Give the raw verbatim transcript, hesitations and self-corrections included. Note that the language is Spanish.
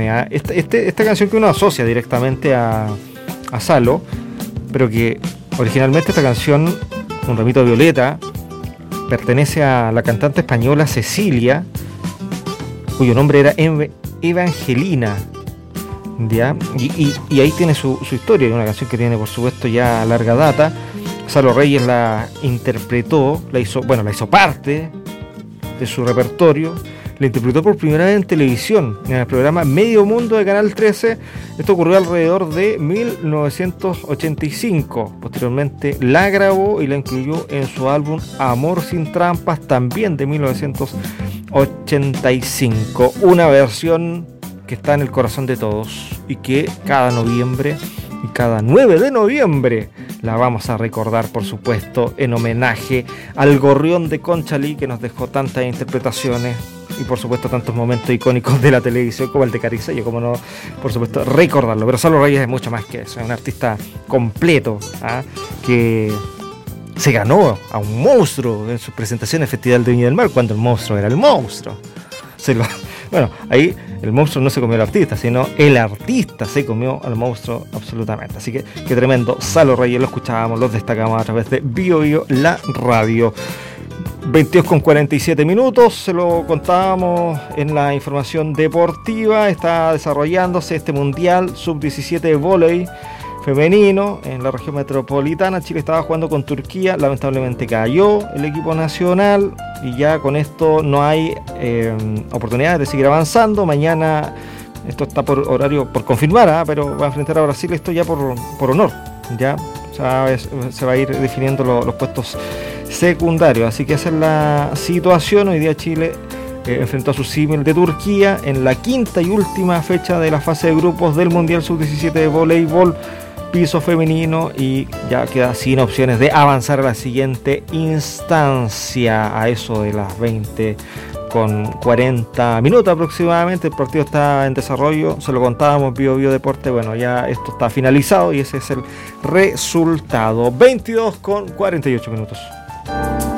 ¿ah? Esta, este, esta canción que uno asocia directamente a, a Salo, pero que originalmente esta canción, Un ramito de violeta, pertenece a la cantante española Cecilia, cuyo nombre era Evangelina, ¿ya? Y, y, y ahí tiene su, su historia, una canción que tiene por supuesto ya larga data. Salo Reyes la interpretó, la hizo, bueno, la hizo parte de su repertorio, la interpretó por primera vez en televisión, en el programa Medio Mundo de Canal trece. Esto ocurrió alrededor de mil novecientos ochenta y cinco. Posteriormente la grabó y la incluyó en su álbum Amor sin trampas, también de mil novecientos ochenta y cinco. Una versión que está en el corazón de todos y que cada noviembre y cada nueve de noviembre la vamos a recordar, por supuesto, en homenaje al gorrión de Conchalí, que nos dejó tantas interpretaciones y por supuesto tantos momentos icónicos de la televisión, como el de Caricello, como no, por supuesto, recordarlo. Pero Salo Reyes es mucho más que eso, es un artista completo, ¿ah? que se ganó a un monstruo en sus presentaciones en el Festival de Viña del Mar, cuando el monstruo era el monstruo. Se lo, bueno, ahí el monstruo no se comió al artista, sino el artista se comió al monstruo absolutamente. Así que qué tremendo. Salo Reyes, lo escuchábamos, los destacamos a través de Bio Bio, la radio. veintidós con cuarenta y siete minutos, se lo contábamos en la información deportiva. Está desarrollándose este Mundial sub diecisiete de vóley femenino en la región metropolitana. Chile estaba jugando con Turquía, lamentablemente cayó el equipo nacional y ya con esto no hay eh, oportunidades de seguir avanzando. Mañana, esto está por horario por confirmar, ¿eh? pero va a enfrentar a Brasil, esto ya por, por honor, ya o sea, es, se va a ir definiendo lo, los puestos secundarios, así que esa es la situación. Hoy día Chile eh, enfrentó a su símil de Turquía en la quinta y última fecha de la fase de grupos del Mundial sub diecisiete de voleibol piso femenino y ya queda sin opciones de avanzar a la siguiente instancia. A eso de las veinte con cuarenta minutos aproximadamente, el partido está en desarrollo, se lo contábamos, Bio Bio Deporte. Bueno, ya esto está finalizado y ese es el resultado. Veintidós con cuarenta y ocho minutos.